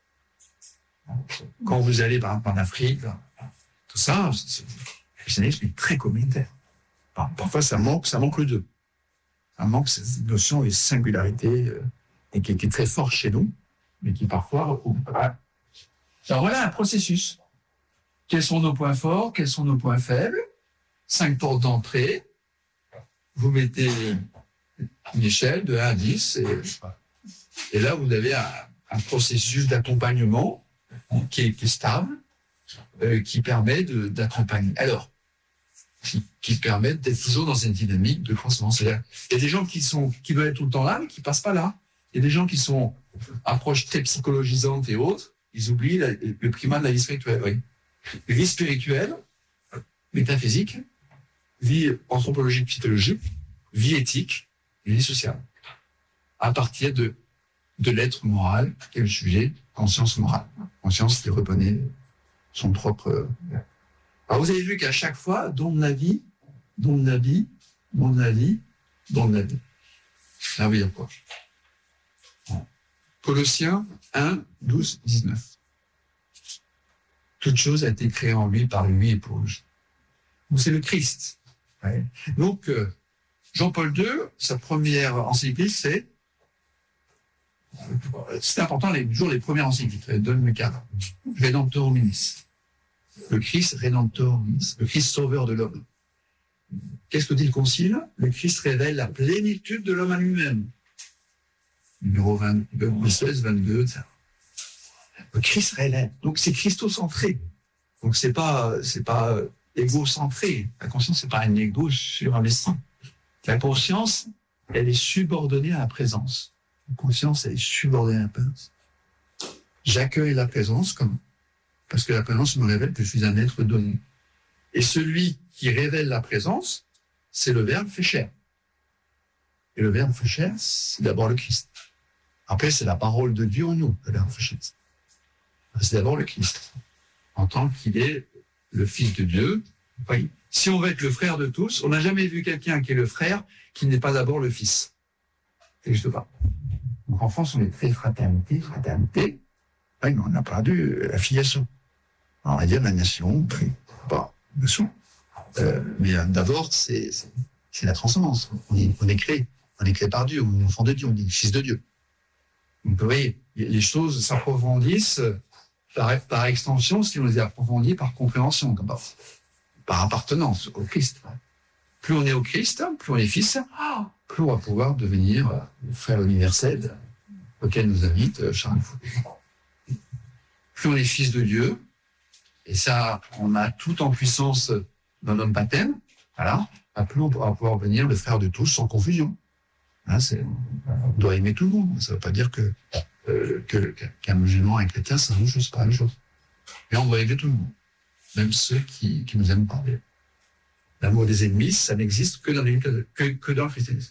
Quand vous allez, par exemple, en Afrique, tout ça, c'est, le christianisme est très communautaire. Enfin, parfois, ça manque, ça manque le deux. Ça manque cette notion de singularité euh, et qui, qui est très fort chez nous, mais qui parfois... Voilà. Alors voilà un processus. Quels sont nos points forts? Quels sont nos points faibles? Cinq portes d'entrée. Vous mettez une échelle de un à dix et, et là, vous avez un, un processus d'accompagnement qui est, qui est stable, euh, qui permet de, d'accompagner. Alors, qui, qui permet d'être toujours dans une dynamique de croissance. C'est-à-dire, il y a des gens qui sont, qui veulent être tout le temps là, mais qui passent pas là. Il y a des gens qui sont approches très psychologisantes et autres, ils oublient la, le primat de la vie spirituelle. Oui. Vie spirituelle, métaphysique, vie anthropologique, psychologique, vie éthique, vie sociale. À partir de, de l'être moral, qui est le sujet, conscience morale. Conscience qui reconnaît son propre... Alors vous avez vu qu'à chaque fois, don de la vie, don de la vie, don de la vie, don de la vie. Ça veut dire quoi? Colossiens un, douze, dix-neuf. Toute chose a été créée en lui, par lui et pour lui. Donc c'est le Christ. Ouais. Donc, euh, Jean-Paul deux, sa première encyclique, c'est... C'est important, les, toujours les premières encycliques. Donne le cadre. Redemptor hominis. Le Christ Redemptor hominis. Le Christ sauveur de l'homme. Qu'est-ce que dit le Concile? Le Christ révèle la plénitude de l'homme à lui-même. Numéro vingt, seize, vingt-deux, et cetera. Le Christ révèle. Donc c'est christocentré. Donc c'est pas, c'est pas égocentré. La conscience, c'est pas un égo surinvesti. La conscience, elle est subordonnée à la présence. La conscience, elle est subordonnée à la présence. J'accueille la présence comme, parce que la présence me révèle que je suis un être donné. Et celui qui révèle la présence, c'est le Verbe fait chair. Et le Verbe fait chair, c'est d'abord le Christ. Après, c'est la parole de Dieu en nous, le Verbe fait chair. C'est d'abord le Christ, en tant qu'il est le Fils de Dieu. Oui. Si on veut être le frère de tous, on n'a jamais vu quelqu'un qui est le frère qui n'est pas d'abord le Fils. Ça n'existe pas. Donc en France, on est très fraternité, fraternité. Oui, mais on a perdu la filiation. On va dire la nation, pas nation. Euh, mais euh, d'abord, c'est, c'est, c'est la transcendance. On est, on est créé. On est créé par Dieu. On est enfant de Dieu. On est fils de Dieu. Donc, vous voyez, les choses s'approfondissent par, par extension si on les approfondit par compréhension, par, par appartenance au Christ. Plus on est au Christ, plus on est fils, plus on va pouvoir devenir le frère universel auquel nous invite Charles Foucault. Plus on est fils de Dieu, et ça, on a tout en puissance dans notre baptême, voilà, plus on pourra pouvoir devenir le frère de tous sans confusion. Hein, c'est, on doit aimer tout le monde. Ça ne veut pas dire que, euh, que, qu'un musulman et un chrétien, c'est la même chose, pas la même chose. Mais on doit aimer tout le monde, même ceux qui, qui nous aiment pas. L'amour des ennemis, ça n'existe que dans, les, que, que dans le christianisme.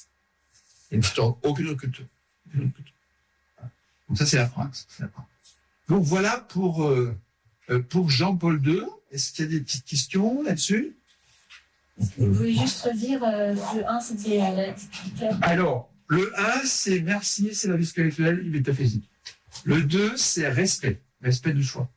Il n'y a aucune autre culture. Donc ça, c'est la France. C'est la France. Donc voilà pour, euh, pour Jean-Paul deux. Est-ce qu'il y a des petites questions là-dessus?
Vous pouvez juste redire, euh, le un, c'était euh, la...
Alors, le un, c'est merci, c'est la vie spirituelle et métaphysique. Le deux, c'est respect, respect du soi.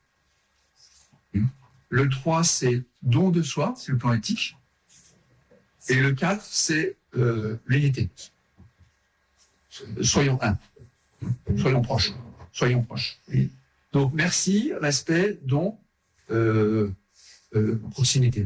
Le trois, c'est don de soi, c'est le plan éthique. Et le quatre, c'est euh, l'unité. soyons un. Soyons proches. Soyons proches. Oui. Donc, merci, respect, don, euh, euh, proximité.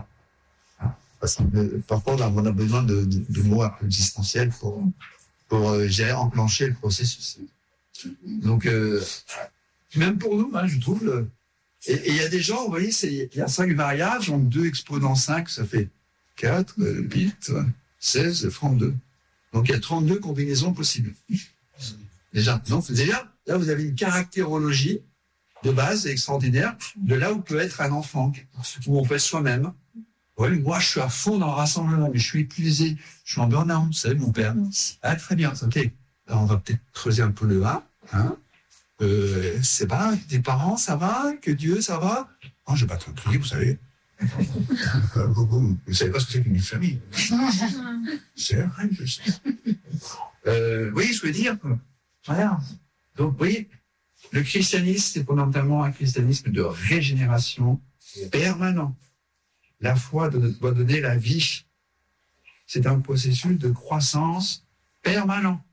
Parce que, euh, parfois, on a besoin de, de, de mots existentiels pour, pour euh, gérer, enclencher le processus.
Donc, euh, même pour nous, hein, je trouve. Le... Et il y a des gens, vous voyez, il y a cinq variables, donc deux exposants cinq, ça fait quatre, huit, seize, trente-deux. Donc, il y a trente-deux combinaisons possibles. Déjà, donc, déjà, là, vous avez une caractérologie de base extraordinaire de là où peut être un enfant, où on peut être soi-même. Oui, moi, je suis à fond dans le rassemblement, mais je suis épuisé, je suis en burn-out, vous savez, mon père. Ah, très bien, ok. Alors, on va peut-être creuser un peu le A. Hein. Euh, c'est pas, tes parents, ça va? Que Dieu, ça va? Oh, j'ai pas trop crié, vous savez. Vous ne savez pas ce que c'est qu'une famille. C'est vrai, je sais. Euh, vous voyez ce que je veux dire? Voilà. Donc, vous voyez, le christianisme, c'est fondamentalement un christianisme de régénération permanent. La foi doit donner la vie. C'est un processus de croissance permanent.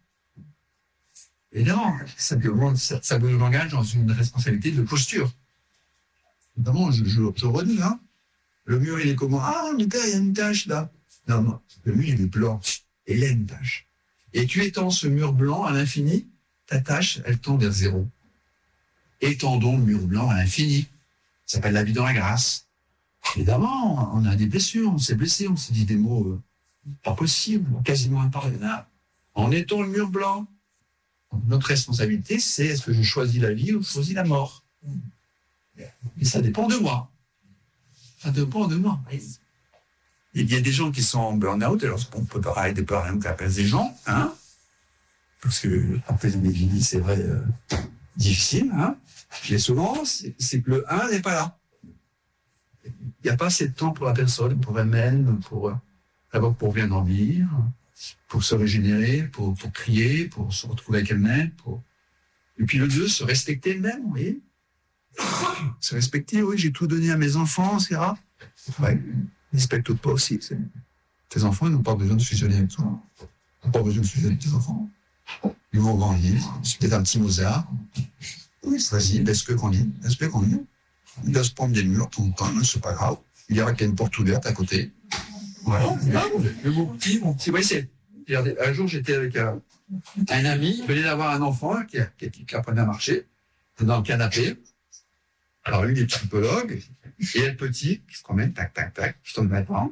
Et non, ça demande, ça, ça nous engage dans une responsabilité de posture. Notamment, je, je, je redis, hein. Le mur, il est comment? Ah, le gars, il y a une tache, là. Non, non, le mur, il est blanc. Et il y a une tache. Et tu étends ce mur blanc à l'infini, ta tache, elle tend vers zéro. Étendons le mur blanc à l'infini. Ça s'appelle la vie dans la grâce. Évidemment, on a des blessures, on s'est blessé, on s'est dit des mots euh, pas possibles, quasiment impardonnables. En étant le mur blanc, notre responsabilité, c'est est-ce que je choisis la vie ou je choisis la mort? Et ça dépend de moi. Ça dépend de moi. Il y a des gens qui sont en burn-out, alors on peut pas arrêter de parler de la des gens, hein, parce que après une vie, c'est vrai, euh, difficile, hein. Mais souvent, c'est, c'est que le un n'est pas là. Il n'y a pas assez de temps pour la personne, pour elle-même, pour d'abord pour bien dormir, pour se régénérer, pour, pour crier, pour se retrouver avec elle-même, pour... et puis le deux, se respecter elle-même, vous voyez. Se respecter, oui, j'ai tout donné à mes enfants, et cetera. Ouais, respecte pas aussi. C'est... Tes enfants, ils n'ont pas besoin de fusionner avec toi. Ils n'ont pas besoin de fusionner avec tes enfants. Ils vont grandir. C'est peut-être un petit Mozart. Oui, vas-y, laisse-le grandir. Laisse-le grandir. Il doit se prendre des murs tout le temps, c'est pas grave. Il y aura qu'il y a une porte ouverte à côté. Voilà. Le mon petit, mon petit, oui, c'est. Regardez, un jour, j'étais avec un, un ami, il venait d'avoir un enfant qui, qui, qui apprenait à marcher, dans le canapé. Alors, lui, il est psychologue, et elle, petit, qui se promène, tac, tac, tac, qui tombe maintenant,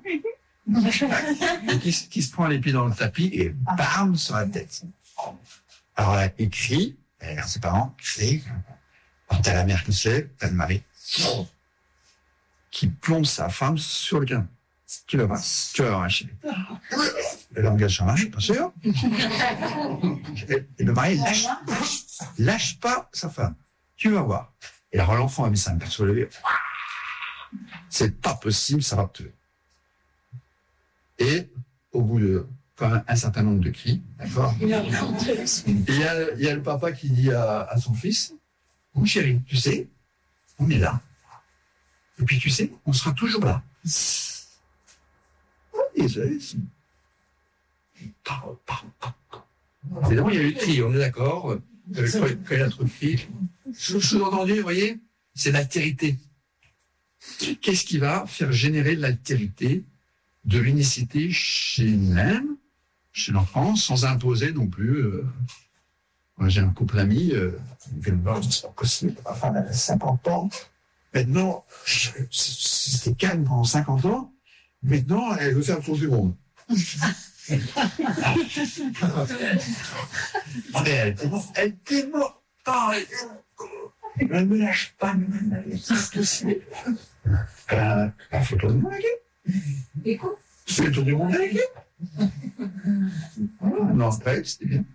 et qui, qui se prend les pieds dans le tapis, et bam, sur la tête. Alors là, il crie, et regarde ses parents, crie. T'as la mère qui se lève, t'as le mari qui plombe sa femme sur le canapé. Tu vas voir, tu vas voir, chérie. Le langage change, bien sûr. Et le mari lâche, lâche pas sa femme. Tu vas voir. Et alors l'enfant a mis sa main sur le lever. C'est pas possible, ça va te tuer. Et au bout de quand même un certain nombre de cris, d'accord. Il y a, il y a le papa qui dit à, à son fils, « Mon chéri, tu sais, on est là. Et puis tu sais, on sera toujours là. » Parole, parole, parole. Évidemment, il y a eu le cri, on est d'accord. Euh, quand, quand il y a trop de cris, sous-entendu, vous voyez, c'est l'altérité. Qu'est-ce qui va faire générer de l'altérité, de l'unicité chez nous-mêmes, chez l'enfant, sans imposer non plus. Euh... Moi, j'ai un couple ami, euh, c'est pas possible, enfin, cinquante ans. Maintenant, c'était calme pendant cinquante ans. Maintenant, elle veut faire le tour du monde. elle, elle, elle est morte. Elle ne me lâche pas. C'est possible. Euh, la photo de moi avec elle. Et quoi? C'est le tour du monde avec elle. Non, c'était bien.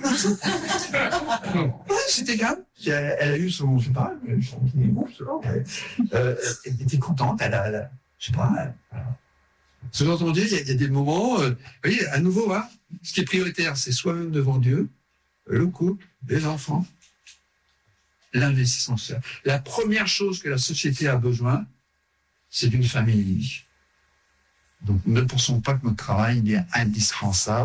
C'était calme. Elle, elle a eu son, je sais pas, son euh, elle était contente. Elle a, elle a je sais pas. Elle, sous-entendu, il y, il y a des moments, euh, vous voyez, à nouveau, hein, ce qui est prioritaire, c'est soi-même devant Dieu, le couple, les enfants, l'investissement social. La première chose que la société a besoin, c'est d'une famille. Donc, ne pensons pas que notre travail il est indispensable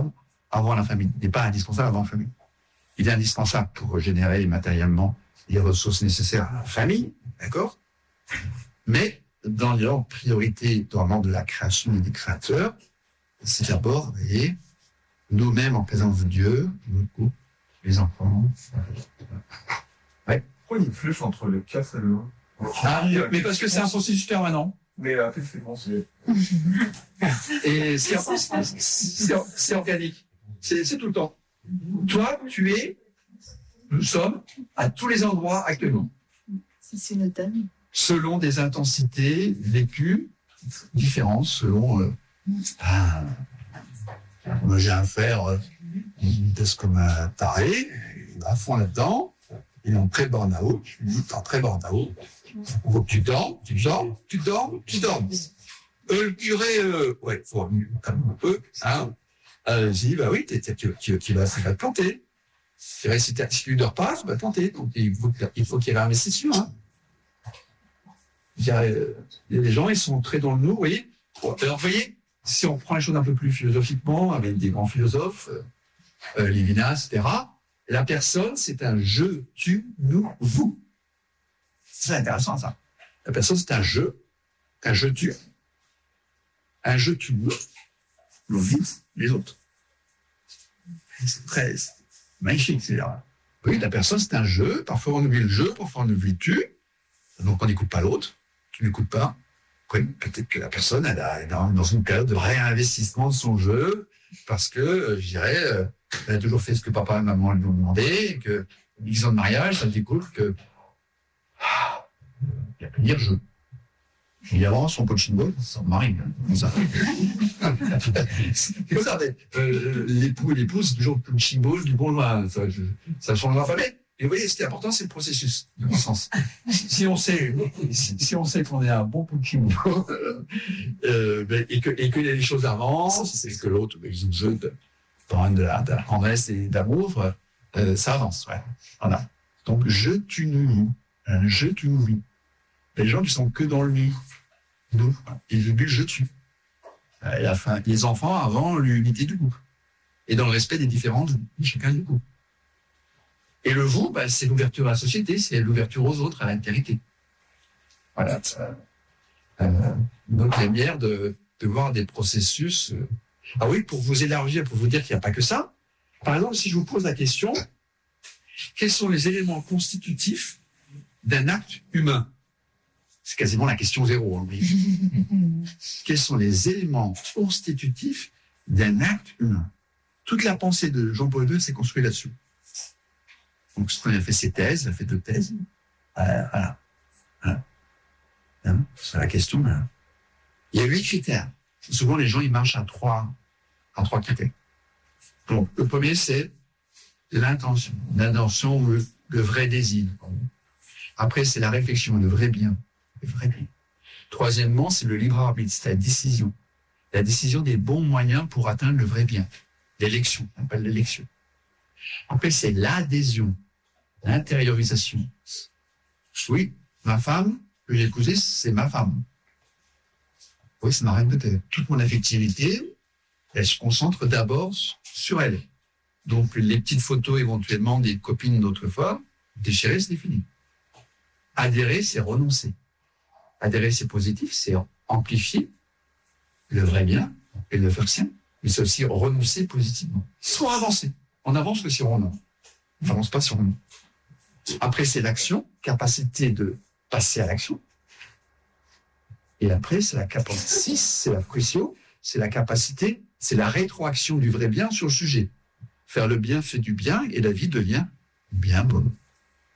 avant la famille, n'est pas indispensable avant la famille. Il est indispensable pour générer matériellement les ressources nécessaires à la famille, d'accord? Mais dans leur priorité, dans l'ordre de la création et des créateurs, c'est d'abord, vous voyez, nous-mêmes en présence de Dieu, notre couple, les enfants. Ouais.
Pourquoi il y a une flèche entre le quatre et le un?
Ah, mais parce que c'est un processus permanent.
Mais euh, c'est bon, c'est...
Et c'est, c'est, c'est organique. C'est, c'est tout le temps. Toi, tu es, nous sommes à tous les endroits actuellement.
C'est une thème.
Selon des intensités vécues différentes, selon... Euh, ah, moi, j'ai un frère, euh, il vitesse comme un taré, il est à fond là-dedans, il est en pré-burn-out, il est en pré-burn-out. Il faut que tu dormes, tu dors, tu dors, tu dors. Euh, le curé, euh, ouais, faut calmer un peu, hein. Euh, j'ai dit, bah oui, t'es, t'es, tu, tu, tu vas, ça va te planter. C'est vrai, si, si tu ne dors pas, ça va te planter. Donc, il faut, il faut qu'il y ait l'investissement, hein. Il y a, euh, les gens, ils sont très dans le nous, vous voyez. Alors, vous voyez, si on prend les choses un peu plus philosophiquement, avec des grands philosophes, euh, Lévinas, et cetera, la personne, c'est un je, tu, nous, vous. C'est intéressant, ça. La personne, c'est un je, un je, tu. Un je, tu, nous, nous vite les autres. C'est très c'est magnifique. C'est-à-dire, oui, la personne, c'est un je. Parfois, on oublie le je, parfois, on oublie le tu. Donc, on n'écoute pas l'autre. Tu n'écoutes pas. Oui, peut-être que la personne, elle, a, elle est dans une période de réinvestissement de son jeu, parce que, euh, je dirais, euh, elle a toujours fait ce que papa et maman lui ont demandé, et que, dix ans de mariage, ça découle que, ah, il y a pu dire je. Et avant, son coaching ball, son mari, comme ça. Comme ça, euh, l'époux et l'épouse, c'est toujours le coaching ball du bon loin. Ça, je, ça change l'alphabet. Et vous voyez, ce qui est important, c'est le processus de croissance. Si on sait, si, si on sait qu'on est un bon coaching ball, euh, ben, et que, et que les choses avancent, c'est que l'autre, ben, ils ont besoin de, de la, de la tendresse et d'amour, euh, ça avance, ouais. Voilà. Donc, je, tu, nous, un je, tu, nous. Les gens qui sont que dans le nu, nous, ils oublient le je, tu. Et la fin, les enfants avant l'unité du groupe. Et dans le respect des différences de chacun du groupe. Et le vous, bah, c'est l'ouverture à la société, c'est l'ouverture aux autres, à l'altérité. Voilà. Euh, donc, la manière de, de voir des processus. Euh... Ah oui, pour vous élargir, pour vous dire qu'il n'y a pas que ça. Par exemple, si je vous pose la question, quels sont les éléments constitutifs d'un acte humain? C'est quasiment la question zéro, hein, oui. Quels sont les éléments constitutifs d'un acte humain? Toute la pensée de Jean-Paul deux s'est construite là-dessus. Donc, il a fait ses thèses, il a fait deux thèses. Euh, voilà. Voilà. Hein, c'est la question. Là. Il y a huit critères. Souvent, les gens, ils marchent à trois, à trois critères. Donc, le premier, c'est l'intention. L'intention ou le, le vrai désir. Après, c'est la réflexion, le vrai bien. Le vrai bien. Troisièmement, c'est le libre arbitre, c'est la décision. La décision des bons moyens pour atteindre le vrai bien. L'élection, on appelle l'élection. Après, c'est l'adhésion, l'intériorisation. Oui, ma femme, que j'ai épousée, c'est ma femme. Oui, c'est ma reine de terre. Toute mon affectivité, elle se concentre d'abord sur elle. Donc, les petites photos éventuellement des copines d'autrefois, déchirer, c'est fini. Adhérer, c'est renoncer. Adhérer, c'est positif, c'est amplifier le vrai bien et le faire sien. Mais c'est aussi renoncer positivement. Soit avancer. On avance que si on renonce. On n'avance pas si on renonce. Après, c'est l'action, capacité de passer à l'action. Et après, c'est la capacité, six, c'est la fruitio, c'est la capacité, c'est la rétroaction du vrai bien sur le sujet. Faire le bien fait du bien et la vie devient bien bonne.